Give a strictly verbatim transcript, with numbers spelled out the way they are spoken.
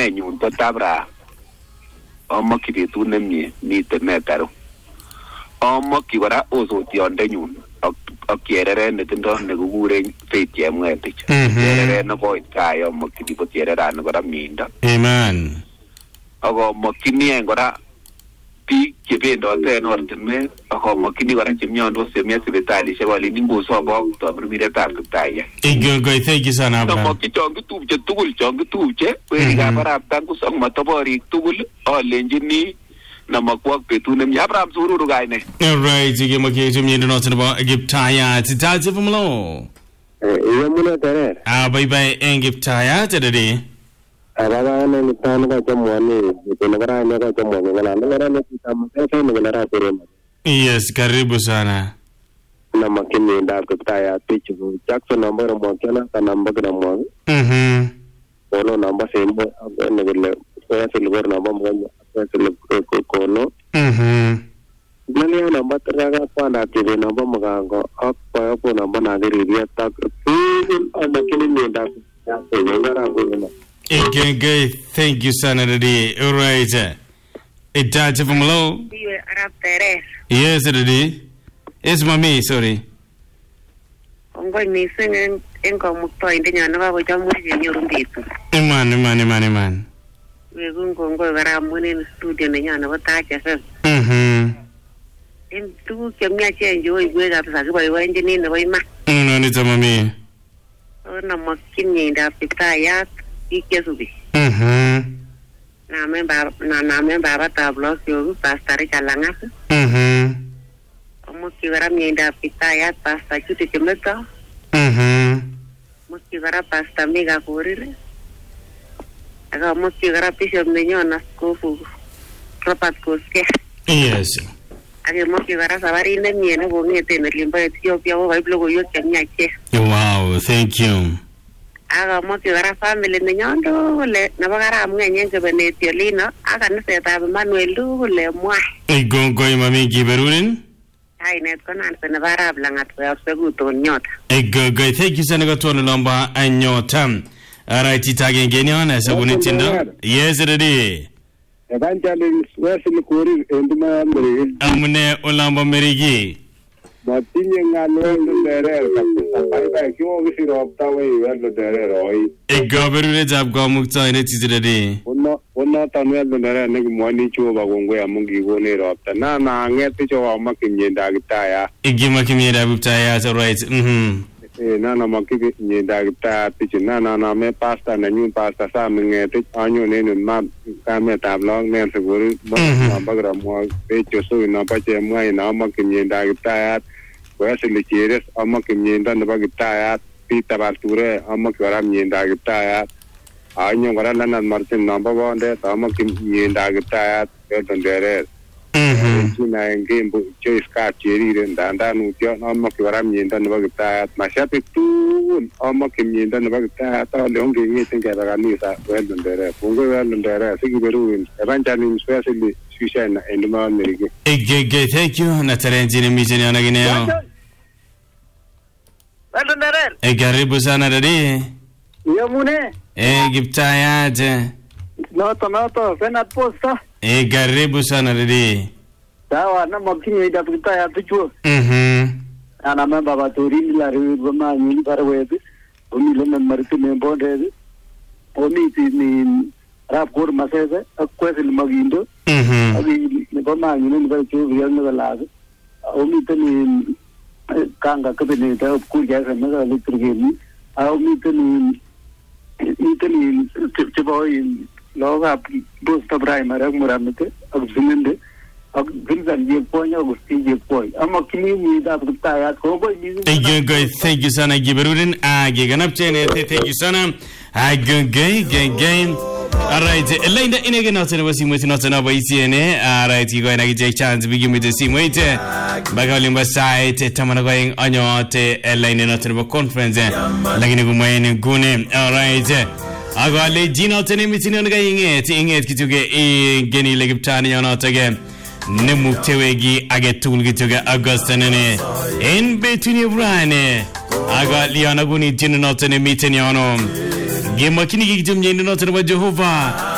menyun ko tabra amokyi betut nemie miten netaro amokyi kora osotiondenyun ak chereret netindoi nekikuren Faith Chemwetich chereret nekoit kai amokyi ko chererani kora miendo amen ak amokyini en kora biik chebendote en ortinwek ak amokyini kora chemiondos chemii sipitalisiek alin ngosobok tamirmiretab Kiptaiyat. Igoi thank you sana Abraham. Amokyi chon kitupche tugul chon kitupche werikab arap Tangus ak matoborik tugul alenjini namakwak betut nemie. Abraham Sururu kaine. Alright, ikimokyi chumyendo noton nebo Kiptaiyat. Taji Fumlo. Yamune terer. Ah, bye bye en Kiptaiyat today. Ababa na mitano kwa chamwani, tunakara na kwa chamwani ngala ngara na kitamu sasa ngala terema. Yes, karibu sana. Na makini nda Kiptaiyat pichu. Jackson namba mwakana ka namba kana mwa. Mhm. Kono namba sembo ngale kwa silver namba mwa kwa silver kono. Mhm. Nani namba teraga kwa na tv namba mgango ak kwa kwa namba na giriria tak. Makini nda ngara kwa. Okay, thank you, Sana Daddy. All right. It touch from low. Yes, Daddy. It's mommy, sorry. I'm going missing and income point in another jump in your people. Man, man, man, man. We're going to go around winning studio in another touch as well. Mm-hmm. In two Kenya change, you will have a way in the way, ma. No, it's a mommy. Oh, no more skinny in the Pitayat. Ikesubi. Mhm. Na memba na na memba bata blog yo pastor Kalanga. Mhm. Omo kigara mienda Pitayat pastor Chuti Chemeta. Mhm. Mo kigara pastor Mega Kurire. Aga mo kigara Bishop Menyona Skofu. Robert Koske. Yes. Aga mo kigara sabari ne miene go ngete ne limba Ethiopia go Bible yo Kenya che. Wow, thank you. Aga mo kigara family ne nyondo le na bagara mwenye ke benetio lino aga ne seta Manuel du le mwa Ego go mami giberunin ai net konan se ne bara blangat ya seguto nyota Ego go thank you sana to lomba anyota Alright itage ngeniona asa bunitindo Yes ready Evangelist Wesley Kuri enduma mbere Amune olamba merigi Matinye ngalo ndere kabisa bye kyo gisiro optawe welo dere roi Ego berure jab go mukta ine tiziredi Ono ono tanwe ndere ne mwani chuba gongo ya mungi gone ropta na na ngete cho makinyenda Kiptaiyat Igima kimyenda Kiptaiyat right mhm eh na na makinyenda Kiptaiyat pichu na na na me pasta na nyu pasta sa ngete anyo ne ne ma ka me tablong ne seguru ma bagra mo pecho so na pache mwai na makinyenda Kiptaiyat Wesley Chires amak myenda nebo Kiptaiyat Peter Barture amak kora myenda Kiptaiyat anyo kora Leonard Martin namba bonde amak myenda Kiptaiyat yoton dere mhm sina ngembo choice card cherire ndandan utyo amak kora myenda nebo Kiptaiyat mashabik tugul amak myenda nebo Kiptaiyat ale onge ngeten keba kanisa yoton dere bungo yoton dere sikiberuin evangelist Wesley Sushana enduma merige Ege thank you na talenjini miteni anagineo Well done E karibu sana dadi Yamune E Kiptaiyat Noto noto Senate Posta E karibu sana dadi Sawa na makinyo ida Kiptaiyat pichu Mhm Ana memba batori la ribu ma nyini parwebi Omi lena martine bonde Omi ni rap kor masese akwese limagindo Mhm Abi ni bama nyini ni bachu viyal na lazi Omi tani kanga kabine ta kurja sa na litrigeni Omi tani itani tiboy loga posta primary muramete agzimende agzimdan je ponya gusti je poy amma kini mi da Kiptaiyat ko boy ni Ege go thank you sana giberurin age ganapchene thank you sana age gay gay gay Alright, Linda inege na tena basi mwezi na tena baisi ene. Alright, you going to get a chance to begin with the same way. Baga limba site tamana going anyo te Linda na tena conference. Lakini kumwene gune. Alright. Aga le jina tena mitini onaga inget inget kituge geni le Kiptani yana tage. Ne muktewegi age tool kituge August nene. In between brane. Aga liana guni jina na tena mitini yana. Gemakini kikijum nyendo na tena Jehovah